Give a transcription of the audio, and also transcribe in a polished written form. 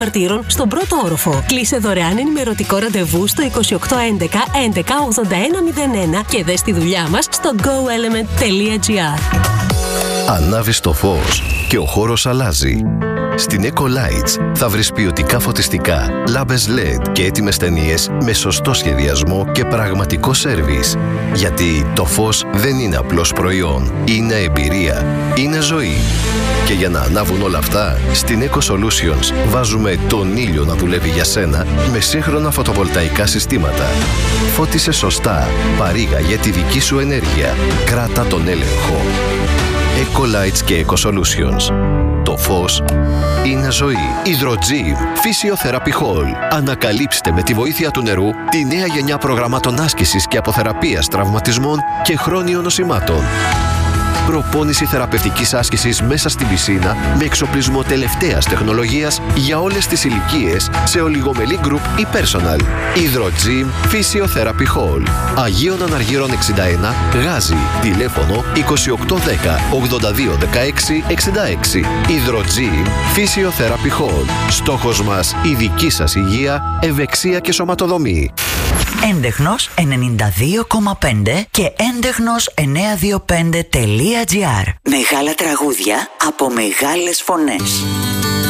μαρτύρων στον πρώτο όροφο. Κλείσε δωρεάν ενημερωτικό ραντεβού στο 2811 11 81 01 και δες τη δουλειά μας στο goelement.gr. Ανάβεις το φως και ο χώρος αλλάζει. Στην Eco Lights θα βρεις ποιοτικά φωτιστικά, λάμπες LED και έτοιμες ταινίες με σωστό σχεδιασμό και πραγματικό σέρβις. Γιατί το φως δεν είναι απλώς προϊόν, είναι εμπειρία, είναι ζωή. Και για να ανάβουν όλα αυτά, στην Eco Solutions βάζουμε τον ήλιο να δουλεύει για σένα με σύγχρονα φωτοβολταϊκά συστήματα. Φώτισε σωστά, παρήγαγε τη δική σου ενέργεια, κράτα τον έλεγχο. Eco Lights και Eco Solutions. Το φως είναι ζωή. Hydrogym Physiotherapy Hall. Ανακαλύψτε με τη βοήθεια του νερού τη νέα γενιά προγραμμάτων άσκησης και αποθεραπείας τραυματισμών και χρόνιων νοσημάτων. Προπόνηση θεραπευτικής άσκησης μέσα στην πισίνα με εξοπλισμό τελευταίας τεχνολογίας για όλες τις ηλικίες σε ολιγομελή group ή personal. Hydrogym Physiotherapy Hall. Αγίων Αναργύρων 61, Γάζι. Τηλέφωνο 2810 82 16 66. Hydrogym Physiotherapy Hall. Στόχος μας η δική σας υγεία, ευεξία και σωματοδομή. Έντεχνος 92,5 και έντεχνος 925.gr. Μεγάλα τραγούδια από μεγάλες φωνές.